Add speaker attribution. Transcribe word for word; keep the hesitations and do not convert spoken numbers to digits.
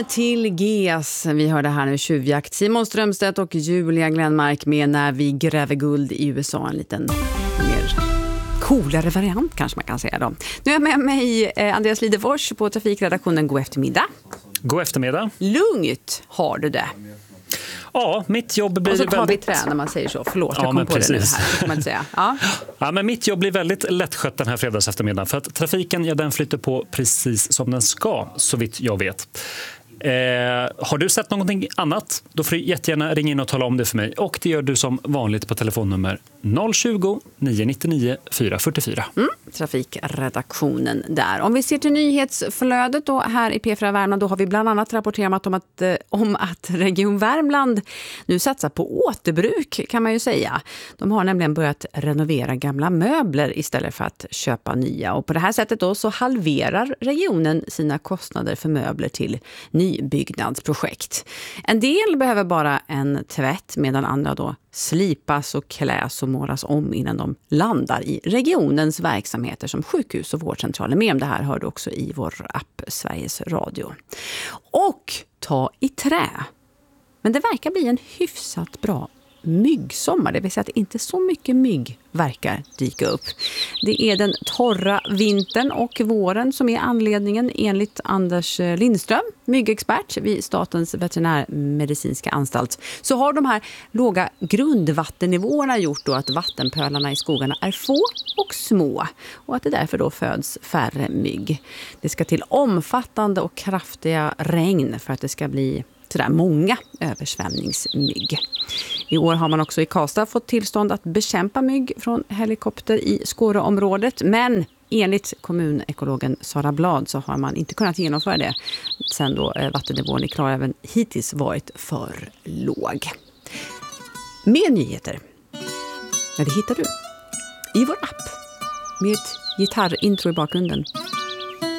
Speaker 1: till G S. Vi hörde här nu Tjuvjakt. Simon Strömstedt och Julia Glenmark med När vi gräver guld i U S A. En liten mer coolare variant kanske man kan säga då. Nu är jag med mig eh, Andreas Lidefors på trafikredaktionen. God eftermiddag.
Speaker 2: God eftermiddag.
Speaker 1: Lugnt har du det.
Speaker 2: Ja, mitt jobb blir
Speaker 1: och så tar
Speaker 2: väldigt...
Speaker 1: vi trä när man säger så. Förlåt,
Speaker 2: ja,
Speaker 1: jag kom på
Speaker 2: precis.
Speaker 1: det nu här. Kan man inte säga. Ja.
Speaker 2: Ja, men mitt jobb blir väldigt lättskött den här fredags eftermiddagen. För att trafiken, ja, den flyter på precis som den ska, så vitt jag vet. Eh, har du sett någonting annat? Då får du jättegärna ringa in och tala om det för mig. Och det gör du som vanligt på telefonnummer noll tjugo, nio nittionio, fyra fyrtiofyra.
Speaker 1: Mm, trafikredaktionen där. Om vi ser till nyhetsflödet då, här i P fyra Värmland, då har vi bland annat rapporterat om att, om att Region Värmland nu satsar på återbruk, kan man ju säga. De har nämligen börjat renovera gamla möbler istället för att köpa nya. Och på det här sättet då så halverar regionen sina kostnader för möbler till nybyggnadsprojekt. En del behöver bara en tvätt medan andra då slipas och kläs och målas om innan de landar i regionens verksamheter som sjukhus och vårdcentraler. Med om det här hör du också i vår app Sveriges Radio. Och ta i trä. Men det verkar bli en hyfsat bra myggsommar, det vill säga att inte så mycket mygg verkar dyka upp. Det är den torra vintern och våren som är anledningen enligt Anders Lindström, myggexpert vid Statens veterinärmedicinska anstalt. Så har de här låga grundvattennivåerna gjort då att vattenpölarna i skogarna är få och små och att det därför då föds färre mygg. Det ska till omfattande och kraftiga regn för att det ska bli sådär många översvämningsmygg. I år har man också i Karlstad fått tillstånd att bekämpa mygg från helikopter i Skåreområdet. Men enligt kommunekologen Sara Blad så har man inte kunnat genomföra det sen då vattennivån i Klarälven hittills varit för låg. Mer nyheter. Ja, det hittar du i vår app med ett gitarrintro i bakgrunden.